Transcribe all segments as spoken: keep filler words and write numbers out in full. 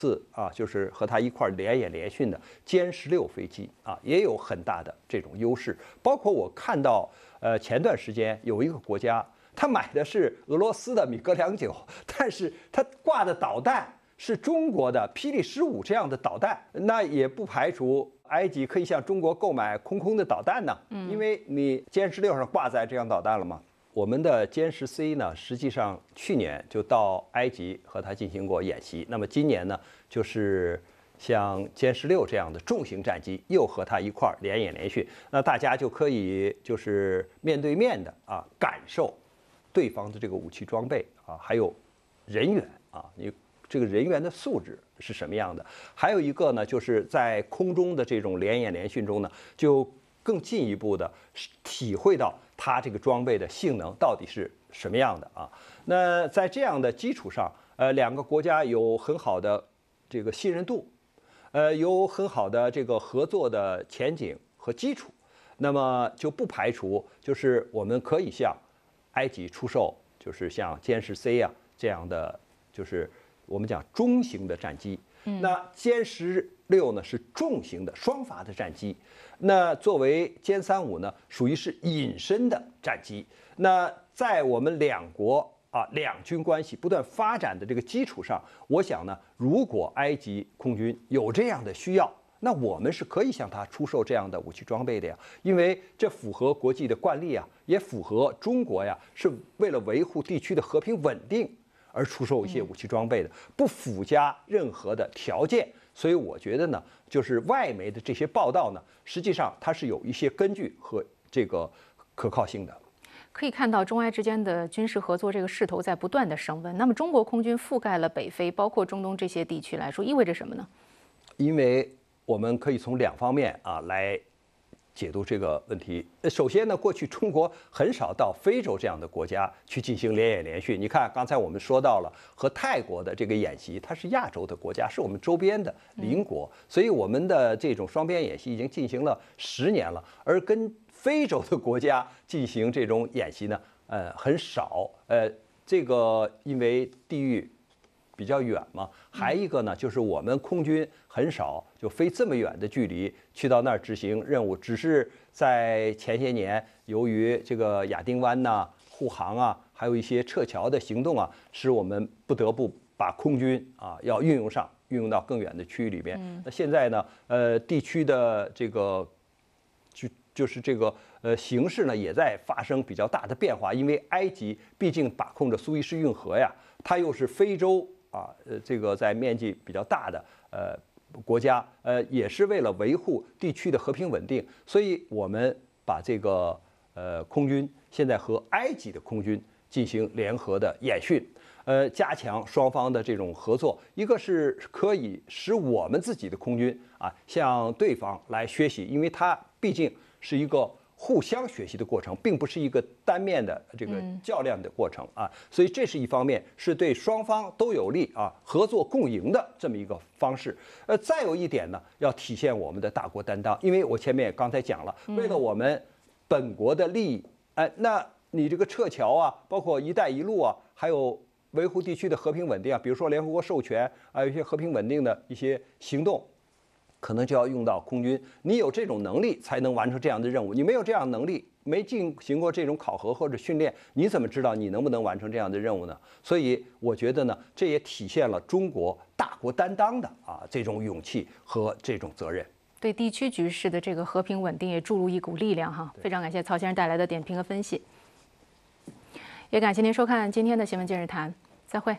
次啊，就是和它一块联演联训的歼十六飞机啊，也有很大的这种优势。包括我看到，呃，前段时间有一个国家，他买的是俄罗斯的米格两九，但是他挂的导弹是中国的霹雳十五这样的导弹，那也不排除埃及可以向中国购买空空的导弹呢，因为你歼十六上挂载这样导弹了嘛。我们的歼十 C 呢，实际上去年就到埃及和它进行过演习。那么今年呢，就是像歼十六这样的重型战机又和它一块儿联演联训，那大家就可以就是面对面的啊感受对方的这个武器装备啊，还有人员啊，你这个人员的素质是什么样的？还有一个呢，就是在空中的这种联演联训中呢，就更进一步的体会到它这个装备的性能到底是什么样的啊？那在这样的基础上，呃，两个国家有很好的这个信任度，呃，有很好的这个合作的前景和基础，那么就不排除就是我们可以向埃及出售，就是像歼十 C 啊这样的，就是我们讲中型的战机。那歼十六呢是重型的双发的战机，那作为歼三五呢属于是隐身的战机。那在我们两国啊两军关系不断发展的这个基础上，我想呢，如果埃及空军有这样的需要，那我们是可以向他出售这样的武器装备的呀，因为这符合国际的惯例啊，也符合中国呀是为了维护地区的和平稳定而出售一些武器装备的，不附加任何的条件。所以我觉得呢，就是外媒的这些报道呢，实际上它是有一些根据和这个可靠性的。 可以看到中埃之间的军事合作这个势头在不断的升温。那么中国空军覆盖了北非，包括中东这些地区来说，意味着什么呢？ 因为我们可以从两方面啊来解读这个问题。首先呢，过去中国很少到非洲这样的国家去进行联演联训。你看，刚才我们说到了和泰国的这个演习，它是亚洲的国家，是我们周边的邻国，所以我们的这种双边演习已经进行了十年了。而跟非洲的国家进行这种演习呢，呃，很少。呃，这个因为地域比较远嘛，还一个呢，就是我们空军很少就飞这么远的距离去到那儿执行任务，只是在前些年，由于这个亚丁湾呐、护航啊，还有一些撤侨的行动啊，使我们不得不把空军啊要运用上，运用到更远的区域里边。那现在呢，呃，地区的这个就就是这个呃形势呢，也在发生比较大的变化，因为埃及毕竟把控着苏伊士运河呀，它又是非洲。啊，呃，这个在面积比较大的呃国家，呃，也是为了维护地区的和平稳定，所以我们把这个呃空军现在和埃及的空军进行联合的演训，呃，加强双方的这种合作，一个是可以使我们自己的空军啊向对方来学习，因为它毕竟是一个互相学习的过程，并不是一个单面的这个较量的过程啊，所以这是一方面，是对双方都有利啊，合作共赢的这么一个方式。呃，再有一点呢，要体现我们的大国担当，因为我前面刚才讲了，为了我们本国的利益，哎、呃，那你这个撤侨啊，包括“一带一路”啊，还有维护地区的和平稳定啊，比如说联合国授权啊，有一些和平稳定的一些行动。可能就要用到空军，你有这种能力才能完成这样的任务。你没有这样能力，没进行过这种考核或者训练，你怎么知道你能不能完成这样的任务呢？所以我觉得呢，这也体现了中国大国担当的啊这种勇气和这种责任， 对地区局势的这个和平稳定也注入一股力量哈。非常感谢曹先生带来的点评和分析，也感谢您收看今天的新闻今日谈，再会。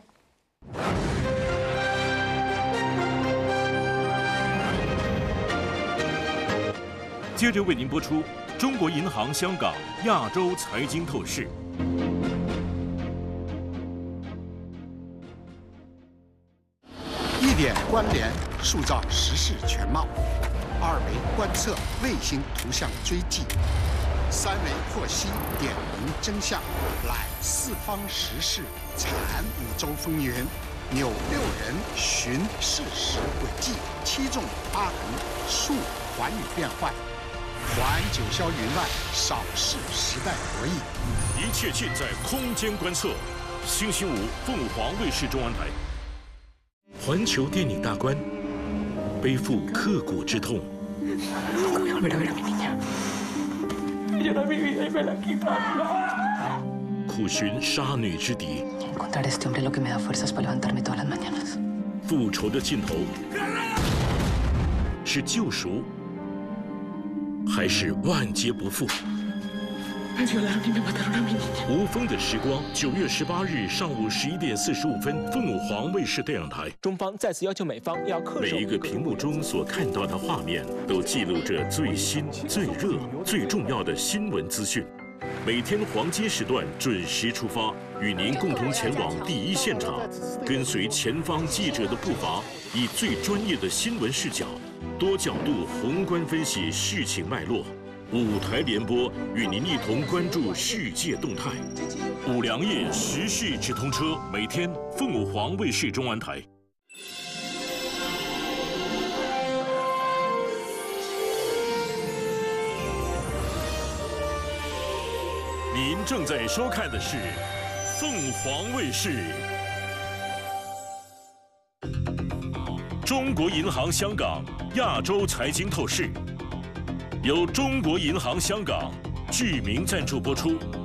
接着为您播出中国银行香港亚洲财经透视。 一点关联塑造时事全貌，二维观测卫星图像追迹，三维获悉点明真相，览四方时事，谈五洲风云，纽六人寻事实轨迹，七纵八横述寰宇变幻。环九霄云外，扫视时代博弈， 一切尽在空间观测。星期五，凤凰卫视中文台。 环球电影大观，背负刻骨之痛。苦寻杀女之敌。复仇的尽头，是救赎，还是万劫不复？无风的时光，九月十八日上午十一点四十五分，凤舞凰卫视电影台。 中方再次要求美方要恪守。 每一个屏幕中所看到的画面，都记录着最新、最热、最重要的新闻资讯。每天黄金时段准时出发，与您共同前往第一现场，跟随前方记者的步伐，以最专业的新闻视角，多角度宏观分析事情脉络。五台联播与您一同关注世界动态。五粮液时事直通车，每天凤舞凰卫视中文台。您正在收看的是凤凰卫视。中国银行香港亚洲财经透视。由中国银行香港指名赞助播出。